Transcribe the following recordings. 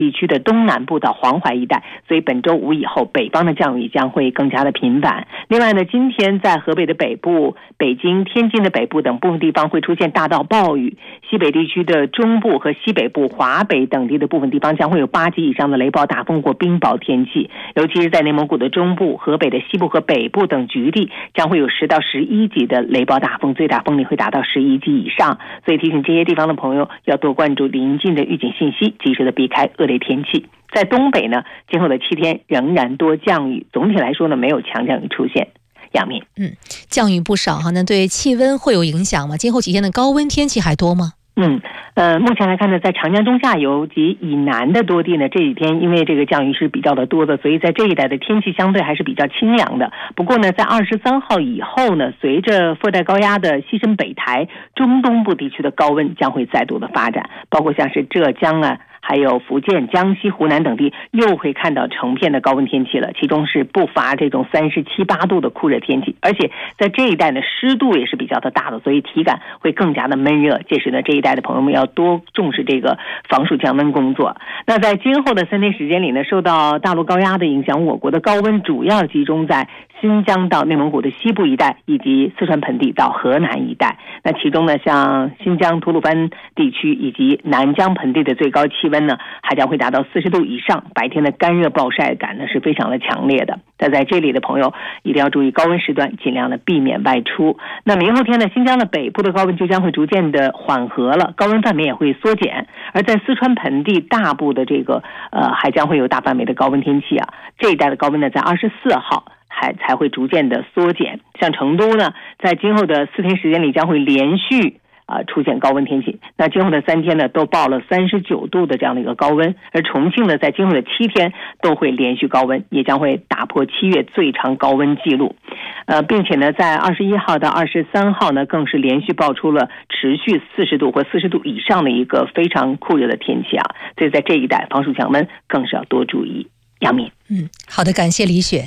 地区的东南部到黄淮一带，所以本周五以后北方的降雨将会更加的频繁。另外呢，今天在河北的北部、北京、天津的北部等部分地方会出现大到暴雨，西北地区的中部和西北部、华北等地的部分地方将会有8级以上的雷暴大风或冰雹天气，尤其是在内蒙古的中部、河北的西部和北部等局地将会有10到11级的雷暴大风，最大风力会达到11级以上。所以提醒这些地方的朋友要多关注临近的预警信息，及时的避开恶劣天气。在东北呢，今后的7天仍然多降雨，总体来说呢，没有强降雨出现。杨明， 降雨不少哈，那对气温会有影响吗？今后几天的高温天气还多吗？ 目前来看呢，在长江中下游及以南的多地呢，这几天因为这个降雨是比较的多的，所以在这一带的天气相对还是比较清凉的。不过呢，在23号以后呢，随着副带高压的西伸北抬，中东部地区的高温将会再度的发展，包括像是浙江啊，还有福建、江西、湖南等地又会看到成片的高温天气了，其中是不乏这种37、8度的酷热天气，而且在这一带呢，湿度也是比较的大的，所以体感会更加的闷热。届时呢，这一带的朋友们要多重视这个防暑降温工作。那在今后的3天时间里呢，受到大陆高压的影响，我国的高温主要集中在新疆到内蒙古的西部一带，以及四川盆地到河南一带。那其中呢，像新疆吐鲁番地区以及南疆盆地的最高气温呢，还将会达到40度以上，白天的干热暴晒感呢是非常的强烈的。但在这里的朋友一定要注意高温时段尽量的避免外出。那明后天呢，新疆的北部的高温就将会逐渐的缓和了，高温范围也会缩减，而在四川盆地大部的这个还将会有大范围的高温天气啊。这一带的高温呢，在24号才会逐渐的缩减。像成都呢，在今后的4天时间里将会连续出现高温天气，那今后的3天呢都报了39度的这样的一个高温，而重庆呢在今后的7天都会连续高温，也将会打破7月最长高温记录，并且呢在21号到23号呢更是连续爆出了持续40度或40度以上的一个非常酷热的天气啊，所以在这一带防暑降温更是要多注意。杨敏， 好的，感谢李雪。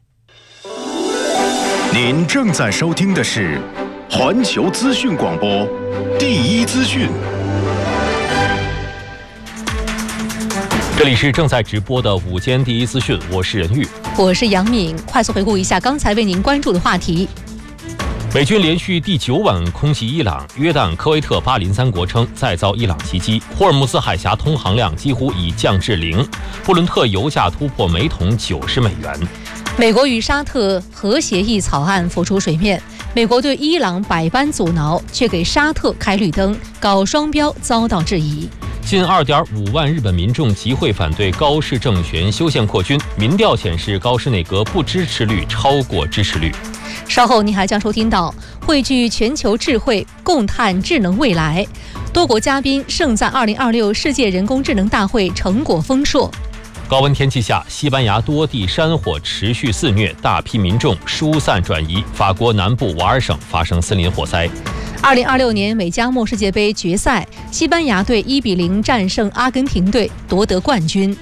您正在收听的是环球资讯广播第一资讯， 这里是正在直播的午间第一资讯，我是任玉， 我是杨敏。快速回顾一下刚才为您关注的话题。 美军连续第9晚空袭伊朗，约旦、科威特、巴林3国称再遭伊朗袭击。霍尔木兹海峡通航量几乎已降至0，布伦特油价突破每桶90美元。 美国与沙特核协议草案浮出水面，美国对伊朗百般阻挠，却给沙特开绿灯，搞双标遭到质疑。 近2.5万日本民众集会反对高市政权修宪扩军，民调显示高市内阁不支持率超过支持率。 稍后您还将收听到汇聚全球智慧，共探智能未来，多国嘉宾盛赞2026世界人工智能大会成果丰硕。 高温天气下，西班牙多地山火持续肆虐，大批民众疏散转移。法国南部瓦尔省发生森林火灾。 2026年美加墨世界杯决赛，西班牙队1-0战胜阿根廷队，夺得冠军。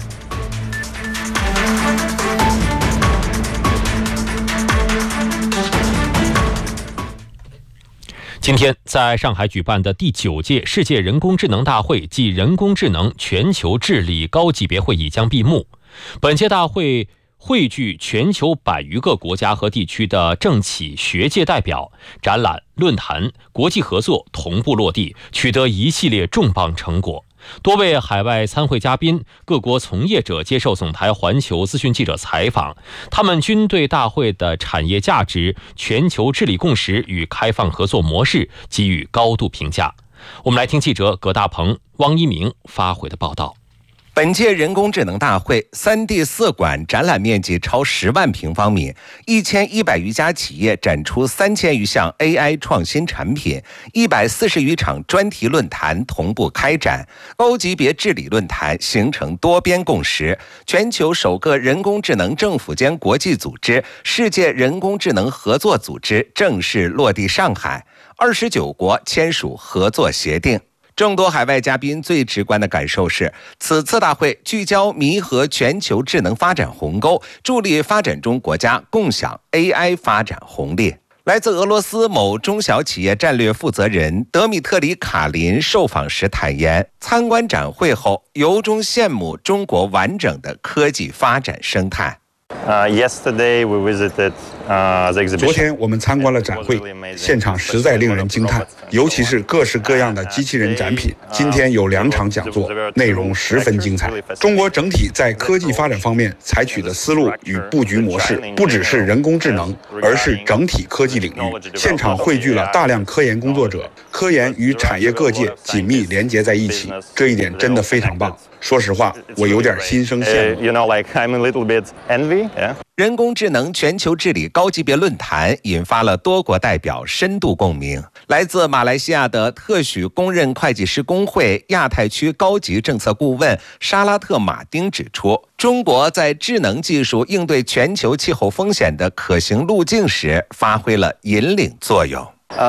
今天在上海举办的第9届世界人工智能大会暨人工智能全球治理高级别会议将闭幕。本届大会汇聚全球100余个国家和地区的政企学界代表，展览、论坛、国际合作同步落地，取得一系列重磅成果。多位海外参会嘉宾、各国从业者接受总台环球资讯记者采访，他们均对大会的产业价值、全球治理共识与开放合作模式给予高度评价。我们来听记者葛大鹏、汪一鸣发回的报道。 本届人工智能大会3D 4馆展览面积超10万平方米，1100余家企业展出3000余项 AI 创新产品，140余场专题论坛同步开展，高级别治理论坛形成多边共识。全球首个人工智能政府间国际组织世界人工智能合作组织正式落地上海，29国签署合作协定。众多海外嘉宾最直观的感受是，此次大会聚焦弥合全球智能发展鸿沟，助力发展中国家共享 AI 发展红利。 来自俄罗斯某中小企业战略负责人德米特里·卡林受访时坦言，参观展会后由衷羡慕中国完整的科技发展生态。 昨天我们参观了展会，现场实在令人惊叹，尤其是各式各样的机器人展品。今天有2场讲座，内容十分精彩。中国整体在科技发展方面采取的思路与布局模式，不只是人工智能，而是整体科技领域。现场汇聚了大量科研工作者，科研与产业各界紧密连接在一起，这一点真的非常棒。说实话，我有点心生羡慕。 人工智能全球治理高级别论坛引发了多国代表深度共鸣。来自马来西亚的特许公认会计师工会亚太区高级政策顾问沙拉特·马丁指出，中国在智能技术应对全球气候风险的可行路径时发挥了引领作用。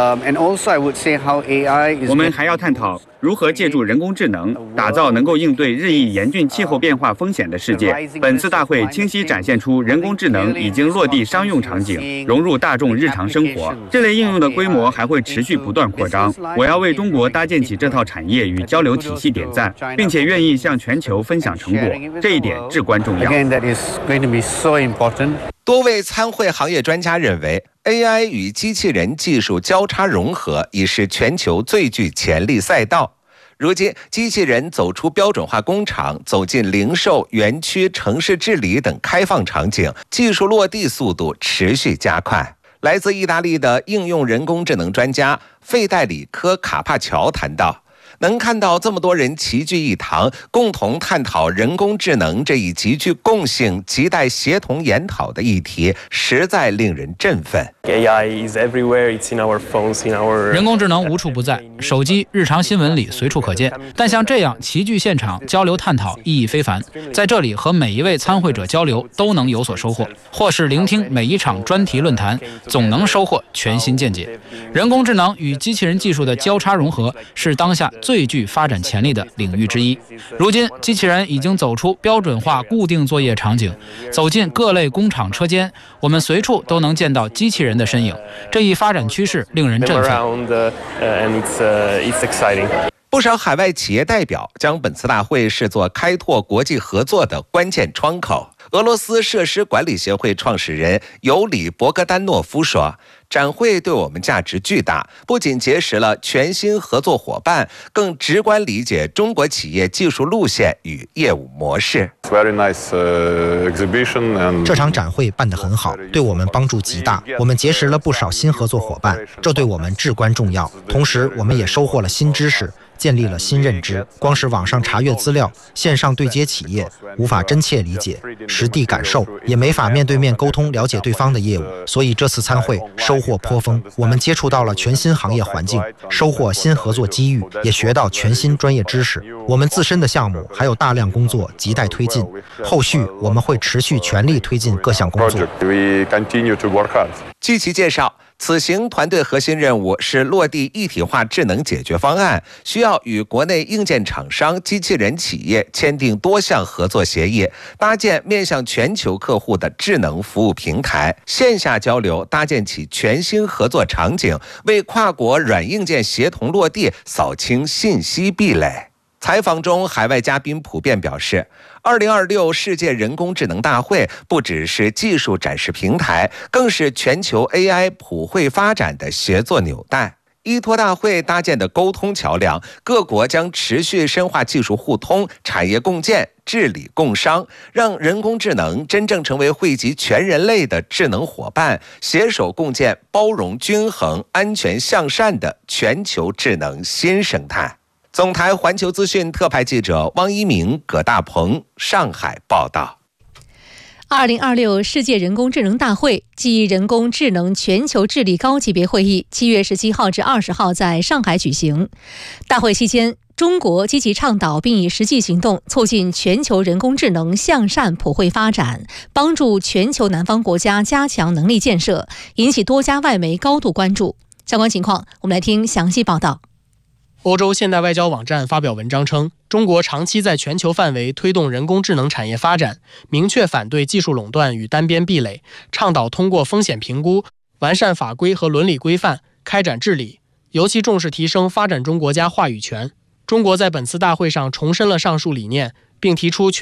我们还要探讨如何借助人工智能打造能够应对日益严峻气候变化风险的世界。本次大会清晰展现出人工智能已经落地商用场景，融入大众日常生活。这类应用的规模还会持续不断扩张。我要为中国搭建起这套产业与交流体系点赞，并且愿意向全球分享成果，这一点至关重要。 多位参会行业专家认为， AI 与机器人技术交叉融合已是全球最具潜力赛道。如今，机器人走出标准化工厂，走进零售、园区、城市治理等开放场景，技术落地速度持续加快。来自意大利的应用人工智能专家费代里科·卡帕乔谈到，能看到这么多人齐聚一堂，共同探讨人工智能这一极具共性、亟待协同研讨的议题，实在令人振奋。 人工智能无处不在，手机、日常新闻里随处可见。但像这样齐聚现场交流探讨意义非凡，在这里和每一位参会者交流都能有所收获，或是聆听每一场专题论坛，总能收获全新见解。人工智能与机器人技术的交叉融合是当下最具发展潜力的领域之一。如今，机器人已经走出标准化固定作业场景，走进各类工厂车间，我们随处都能见到机器人的身影。这一发展趋势令人振奋。 不少海外企业代表将本次大会视作开拓国际合作的关键窗口。俄罗斯设施管理协会创始人尤里·博格丹诺夫说，展会对我们价值巨大，不仅结识了全新合作伙伴，更直观理解中国企业技术路线与业务模式。 这场展会办得很好，对我们帮助极大，我们结识了不少新合作伙伴，这对我们至关重要。同时，我们也收获了新知识，建立了新认知。光是网上查阅资料，线上对接企业，无法真切理解、实地感受，也没法面对面沟通了解对方的业务。所以这次参会收获颇丰，我们接触到了全新行业环境，收获新合作机遇，也学到全新专业知识。我们自身的项目还有大量工作亟待推进，后续我们会持续全力推进各项工作。 据其介绍，此行团队核心任务是落地一体化智能解决方案，需要与国内硬件厂商、机器人企业签订多项合作协议，搭建面向全球客户的智能服务平台，线下交流搭建起全新合作场景，为跨国软硬件协同落地扫清信息壁垒。采访中，海外嘉宾普遍表示，2026世界人工智能大会不只是技术展示平台，更是全球 AI 普惠发展的协作纽带。依托大会搭建的沟通桥梁，各国将持续深化技术互通、产业共建、治理共商，让人工智能真正成为惠及全人类的智能伙伴，携手共建包容、均衡、安全向善的全球智能新生态。总台环球资讯特派记者汪一鸣、葛大鹏上海报道。 2026世界人工智能大会暨人工智能全球治理高级别会议7月17号至20号在上海举行。大会期间，中国积极倡导并以实际行动促进全球人工智能向善普惠发展，帮助全球南方国家加强能力建设，引起多家外媒高度关注。相关情况，我们来听详细报道。 欧洲现代外交网站发表文章称，中国长期在全球范围推动人工智能产业发展，明确反对技术垄断与单边壁垒，倡导通过风险评估完善法规和伦理规范，开展治理，尤其重视提升发展中国家话语权。中国在本次大会上重申了上述理念，并提出全